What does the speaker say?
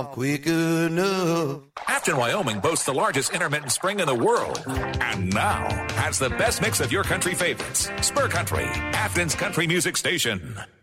quick enough. Afton, Wyoming boasts the largest intermittent spring in the world. And now has the best mix of your country favorites. Spur Country, Afton's country music station.